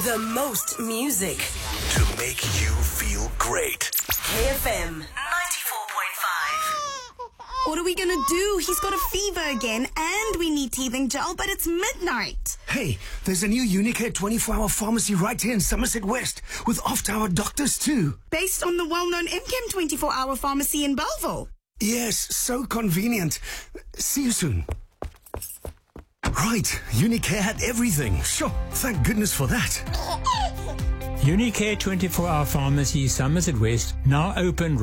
The most music. To make you feel great. KFM 94.5. What are we gonna do? He's got a fever again, and we need teething gel, but it's midnight. Hey, there's a new Unicare 24-hour pharmacy right here in Somerset West, with off-hour doctors too. Based on the well-known MChem 24-hour pharmacy in Belleville. Yes, so convenient. See you soon. Right, Unicare had everything. Sure, thank goodness for that. Unicare 24-hour pharmacy, Somerset West, now open